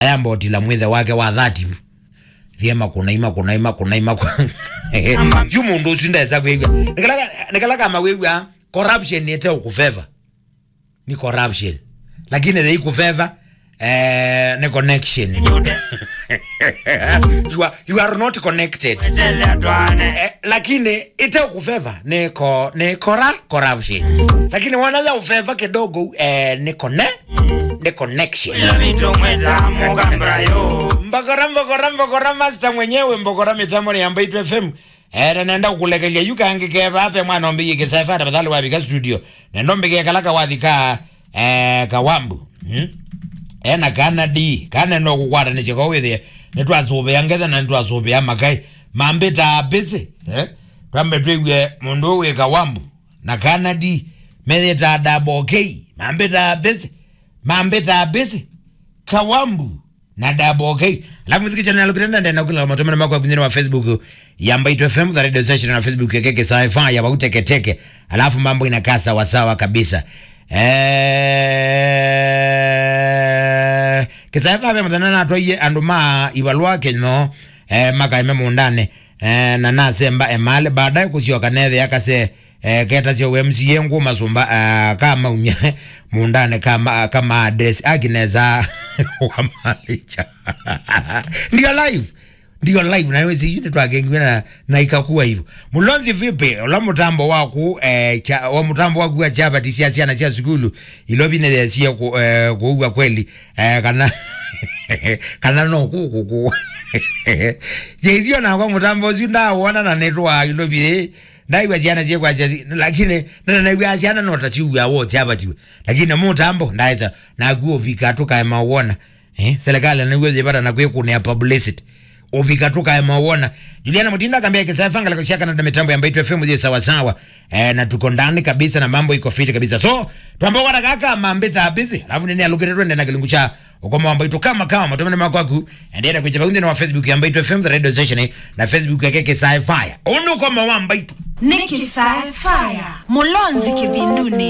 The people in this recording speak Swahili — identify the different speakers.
Speaker 1: ayambo tila mwithe wake wa 30 vyema kunaima yumu ndo sindeza kwegwa nikala kama wegwa corruption yete ukufeva ni corruption lakini they kufeva ne connection you are not connected lakini ite ukufeva ne corruption lakini wanaza ufeva kidogo ne connection mbokora master mwenyewe mbokora mitambo ya Mbaitu FM naenda kukulekelea yukange bape mwana ombi kisafara badala wa bika studio nendo mbige kalaka wadhika kawambu na kanadi kana no kukwata ne chiko wethe ne twazobe yangetha na twazobe amakai mambeta bese twambe twewe mundu we kawambu na kanadi medeta double K mambeta bese kawambu na double K alafu mziki na lokenda ndena kula matomana mako kwenye Facebook ya Mbaitu FM the radio station na Facebook yake Sci-Fi ya bauteketeke alafu mambo inakaa sawa sawa kabisa Kisaifa hape mdana na atoye anduma ibalua kenyo maka mundane na nasemba emale baadaye kusioka nethe yakase keta sio MCA ngu masumba kama unya mundane kama address akineza wa malicha ndio live na wewe si unit wagengwa na ikakuwa hivyo Mulonzi vipi ola mutambo wako wa mutambo wako wa chapa tisiasia na sia skulu ilobi ne sia kuwa kweli kana no kuku jezio na kwa mutambo zina wana na network ilobi dai wajiana je kwa jazi lakini na wajiana no tachiwa wote hapa tu lakini mutambo ndaiza na kuopika toka maona serikali na uweze bada na kuekune publicity obikatoka ya mawona Juliana Mutinda kambia kisafanga la kushaka na mitambo ya Mbaitu FM zi sawa sawa na tuko ndani kabisa na mambo iko fiti kabisa so tuamboka na kaka mambeta busy alafu nini alugere na kilungucha ukoma Mbaitu kama matomene makwaku endelea kujipa na Facebook ya Mbaitu FM the radio station na Facebook yake Sci-Fi onu kama Mbaitu
Speaker 2: Niki Sci-Fi Mulonzi kivinduni